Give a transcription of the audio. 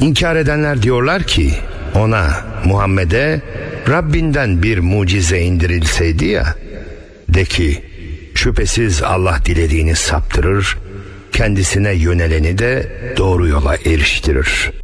İnkar edenler diyorlar ki ona, Muhammed'e Rabbinden bir mucize indirilseydi ya. De ki, şüphesiz Allah dilediğini saptırır, kendisine yöneleni de doğru yola eriştirir.